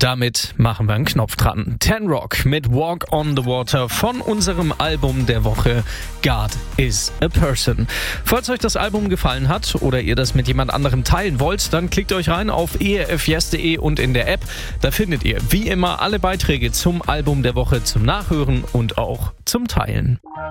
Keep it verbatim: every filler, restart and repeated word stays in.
damit machen wir einen Knopf dran. Ten Rock mit Walk on the Water von unserem Album der Woche God is a Person. Falls euch das Album gefallen hat oder ihr das mit jemand anderem teilen wollt, dann klickt euch rein auf e r f yes punkt d e und in der App. Da findet ihr wie immer alle Beiträge zum Album der Woche zum Nachhören und auch zum Teilen.